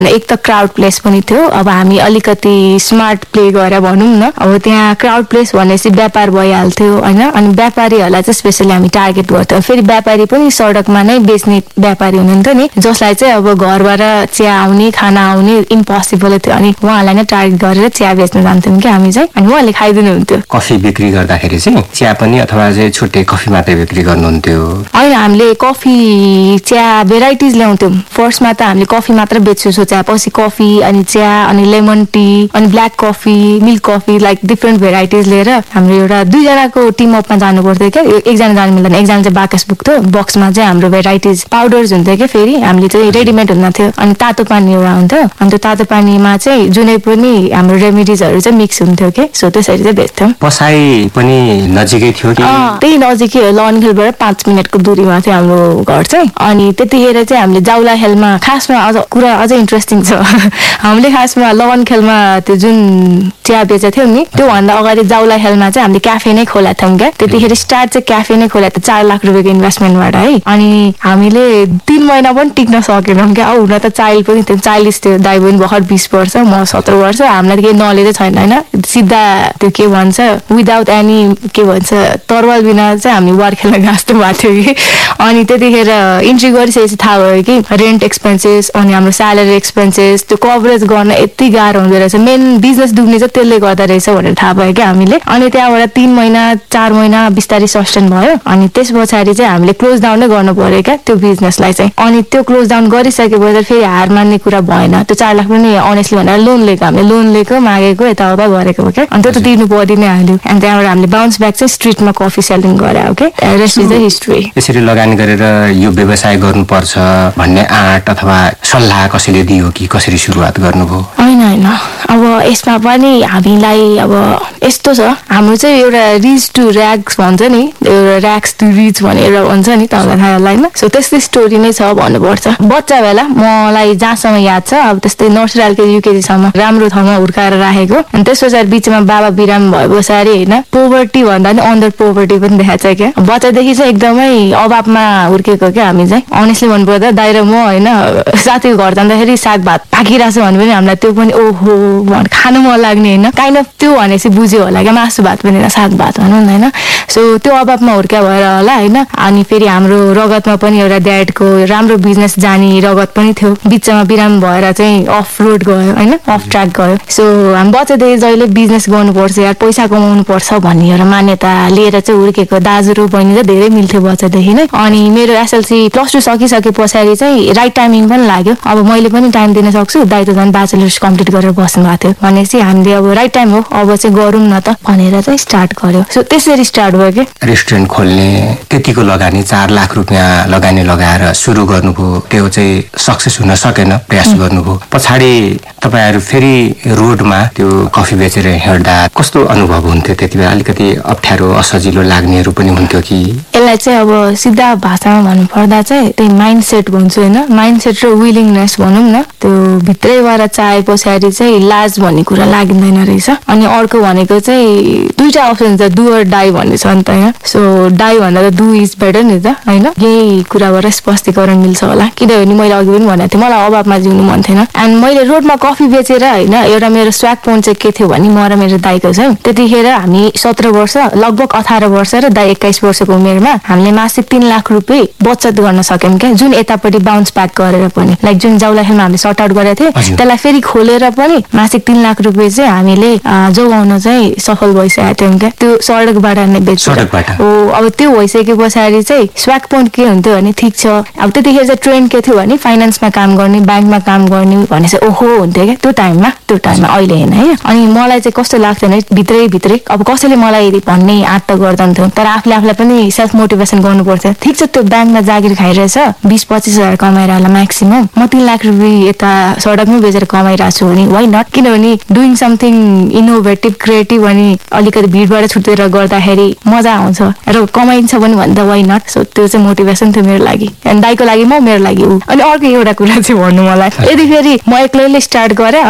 एक त crowd place पनि थियो। अब हामी अलिकति स्मार्ट प्ले गरेर भनौँ न, अब त्यहाँ क्राउड प्लेस भनेपछि व्यापार भइहाल्थ्यो होइन। अनि व्यापारीहरूलाई चाहिँ स्पेसली हामी टार्गेट गर्थ्यौँ। फेरि व्यापारी पनि सडकमा नै बेच्ने व्यापारी हुनुहुन्थ्यो नि, जसलाई चाहिँ अब घरबाट चिया आउने खाना आउने इम्पोसिबल थियो। अनि उहाँलाई नै टार्गेट गरेर चिया बेच्न जान्थ्यौँ कि हामी चाहिँ, अनि उहाँले खाइदिनु हुन्थ्यो। कफी बिक्री गर्दाखेरि चाहिँ चिया पनि अथवा चाहिँ छुट्टै कफी मात्रै बिक्री गर्नुहुन्थ्यो? होइन, हामीले कफी चिया भेराइटिज ल्याउँथ्यौँ। फर्स्टमा त हामीले कफी मात्र बेच्छु सोचे, पछि कफी अनि चिया अनि लेमन टी अनि black coffee milk coffee like different varieties लिएर हाम्रो एउटा 2जनाको टिम अपमा जानु पर्थ्यो क्या। एकजना जानु मिल्दैन, एकजना चाहिँ बाकस पुग्थ्यो। बक्समा चाहिँ हाम्रो भेराइटिज पाउडर्स हुन्थ्यो क्या। फेरि हामीले चाहिँ रेडिमेड हुन्न थियो, अनि तातो पानी एउटा हुन्थ्यो। अनि त्यो तातो पानीमा चाहिँ जुनै पनि हाम्रो रेमिडिजहरू चाहिँ मिक्स हुन्थ्यो कि, सो त्यसरी चाहिँ बेच्थ्यौँ। पसाई पनि नजिकै थियो कि? त्यही नजिकै हो, लनखेलबाट 5 मिनटको दूरीमा थियो हाम्रो घर चाहिँ। अनि त्यतिखेर चाहिँ हामीले जाउला खेलमा खासमा अझ कुरा अझै इन्ट्रेस्टिङ छ। हामीले खासमा लनखेलमा त्यो जुन चिया बेचेको थियौँ नि, त्योभन्दा अगाडि जाउला खेलमा चाहिँ हामीले क्याफे नै खोलेको थियौँ क्या। त्यतिखेर स्टार्ट चाहिँ क्याफे नै खोलेको थियो 4 लाख रुपियाँको इन्भेस्टमेन्टबाट है। अनि हामीले 3 महिना पनि टिक्न सकेनौँ क्या। हुन त चाइल्ड पनि थियो, 40 थियो, दाइ बहिनी भर्खर 20 वर्ष, म 17 वर्ष। हामीलाई केही नलेजै छैन होइन, सिधा त्यो के भन्छ विदाउट एनी के भन्छ तरवाल बिना चाहिँ हामी वार खेल्न गाँस्तो भएको थियो कि। अनि त्यतिखेर इन्ट्री गरिसकेपछि थाहा भयो कि रेन्ट एक्सपेन्सेस अनि हाम्रो स्यालेरी एक्सपेन्सेस त्यो कभरेज गर्न यति गाह्रो हुँदो रहेछ। मेन बिजनेस डुब्ने चाहिँ त्यसले गर्दा रहेछ भनेर थाहा भयो क्या हामीले। अनि त्यहाँबाट 3 महिना 4 महिना बिस्तारै सस्टेन भयो। अनि त्यस पछाडि चाहिँ हामीले क्लोज डाउन नै गर्नु पर्यो क्या त्यो बिजनेसलाई चाहिँ। अनि त्यो क्लोज डाउन गरिसकेपछि फेरि हार मान्ने कुरा भएन। त्यो 4 लाख पनि अनेस्टली भनेर लोन लिएको, हामीले लोन लिएको मागेको यताउता गरेको हो क्या। अनि त्यो त तिर्नु परि नै हाल्यो। अनि त्यहाँबाट हामीले बााउन्स ब्याक चाहिँ स्ट्रिटमा कफी सेलिङ गरे हो क्या। Rest is the history. यसरी लगानी गरेर यो व्यवसाय गर्नुपर्छ भन्ने आँट अथवा सल्लाह कसैले दियो कि कसरी सुरुवात गर्नुभयो? होइन, अब यसमा पनि हामीलाई अब यस्तो छ, हाम्रो चाहिँ एउटा रिच टु ऱ्याक्स भन्छ नि, एउटा ऱ्याक्स टु रिच भनेर भन्छ नि, तपाईँलाई थाहा होला होइन। सो त्यस्तै स्टोरी नै छ भन्नुपर्छ। बच्चा बेला मलाई जहाँसम्म याद छ, अब त्यस्तै नर्सरी एलकेजी युकेजीसम्म राम्रो ठाउँमा हुर्काएर राखेको। अनि त्यस पछाडि बिचमा बाबा बिरामी भयो पछाडि होइन, पोभर्टी भन्दा नि अन्डर पोभर्टी पनि देखाएको छ क्या। बच्चादेखि चाहिँ एकदमै अभावमा हुर्केको क्या हामी चाहिँ। अनेस्टली भन्नुपर्दा दाइ र म होइन साथीको घर जाँदाखेरि साग भात पाकिरहेको छ भने पनि हामीलाई त्यो पनि ओहो खानु मन लाग्ने होइन, काइन्ड अफ त्यो भनेपछि बुझ्यो होला क्या, मासु भात पनि साग भात भनौँ न होइन। सो त्यो अभावमा हुर्क्या भएर होला होइन। अनि फेरि हाम्रो रगतमा पनि एउटा ड्याडको राम्रो बिजनेस जाने रगत पनि थियो। बिचमा बिरामी भएर चाहिँ अफ रोड गयो होइन, अफ ट्र्याक गयो। सो हामी बच्चादेखि जहिले बिजनेस गर्नुपर्छ यार, पैसा कमाउनु पर्छ भन्ने एउटा मान्यता लिएर चाहिँ हुर्केको। दाजु र बहिनी चाहिँ धेरै मिल्थ्यो बच्चादेखि नै। अनि मेरो एसएलसी +2 सकिसके पछाडि चाहिँ राइट टाइमिङ पनि लाग्यो। अब मैले पनि टाइम दिन सक्छु, दाइ त झन् ब्याचलर्स कम्प्लिट गरेर बस्नु भएको थियो भनेपछि हामीले अब राइट टाइम हो अब चाहिँ गरौँ न त भनेर चाहिँ स्टार्ट गर्यो। सो त्यसरी स्टार्ट भयो कि। रेस्टुरेन्ट खोल्ने त्यतिको लगानी 4 लाख रुपियाँ लगानी लगाएर सुरु गर्नुभयो, त्यो चाहिँ सक्सेस हुन सकेन, प्रयास गर्नुभयो। पछाडि तपाईँहरू फेरि रोडमा त्यो कफी बेचेर हिँड्दा कस्तो अनुभव हुन्थ्यो? त्यति बेला अलिकति अप्ठ्यारो असजिलो लाग्नेहरू पनि हुन्थ्यो कि? यसलाई चाहिँ अब सिधा भाषामा भन्नुपर्दा चाहिँ त्यही माइन्ड सेट भन्छु होइन, माइन्ड सेट र विलिङनेस भनौँ न। त्यो भित्रैबाट चाहे पछाडि चाहिँ लाज भन्ने कुरा लागिँदैन रहेछ। अनि अर्को भनेको चाहिँ 2टा अप्सन छ, डु अर डाई भन्ने छ नि त यहाँ। सो डाई भन्दा त डु इज बेटर नि त होइन। यही कुराबाट स्पष्टीकरण मिल्छ होला, किनभने मैले अघि पनि भनेको थिएँ मलाई अभावमा जिउनु मन थिएन। एन्ड मैले रोडमा कफी बेचेर होइन, एउटा मेरो स्वाग पोइन्ट चाहिँ के थियो भने म र मेरो दाइको चाहिँ त्यतिखेर हामी 17 वर्ष लगभग 18 वर्ष र दाइ 21 वर्षको उमेरमा हामीले मासिक 3 लाख रुपियाँ बचत गर्न सक्यौँ क्या। जुन यतापट्टि बााउन्स ब्याक गरेर पनि लाइक जुन जाउला खेलमा हामीले सर्ट आउट गरेको थियौँ त्यसलाई फेरि खोलेर पनि मासिक 3 लाख रुपियाँ चाहिँ हामीले जोगाउन चाहिँ सफल भइसकेको थियौँ क्या। त्यो सडकबाट नै बेचेर हो। अब त्यो भइसके पछाडि चाहिँ स्वाग पोइन्ट के हुन्थ्यो भने ठिक छ, अब त्यतिखेर चाहिँ ट्रेन्ड के थियो भने फाइनेन्समा काम गर्ने, ब्याङ्कमा काम गर्ने भने चाहिँ ओहो हुन्थ्यो क्या त्यो टाइममा अहिले होइन है। अनि मलाई चाहिँ कस्तो लाग्थ्यो भने भित्रै अब कसैले मलाई भन्ने आँट त गर्दैन थियो, तर आफूलाई पनि सेल्फ मोटिभेसन गर्नु पर्थ्यो। ठिक छ त्यो ब्याङ्कमा जागिर खाइरहेछ 20-25 हजार कमाएर होला म्याक्सिमम, म 3 लाख रुपियाँ यता सडकमै बेचेर कमाइरहेको छु भने वाइ नट। किनभने डुइङ समथिङ इनोभेटिभ क्रिएटिभ अनि अलिकति भिडबाट छुटेर गर्दाखेरि मजा आउँछ र कमाइन्छ पनि भन्दा वाइ नट। सो त्यो चाहिँ मोटिभेसन थियो मेरो लागि, अनि दाइको लागि म, मेरो लागि ऊ। अनि अर्को एउटा कुरा चाहिँ भन्नु मलाई, यदि फेरि म एक्लैले स्टार्ट गरेँ अथवा सुरज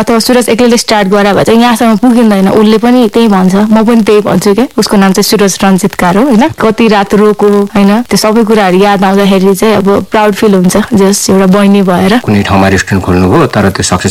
एक्लैले स्टार्ट गरा भए चाहिँ यहाँसम्म पुगिँदैन। उसले पनि त्यही भन्छ, म पनि त्यही भन्छु के। उसको नाम चाहिँ सुरज रञ्जितकार हो होइन। कति रात रोको होइन, त्यो सबै कुराहरू याद आउँदाखेरि चाहिँ अब प्राउड फिल हुन्छ, जस एउटा बहिनी भएर। कुनै ठाउँमा रेस्टुरेन्ट खोल्नुभयो तर त्यो सक्सेस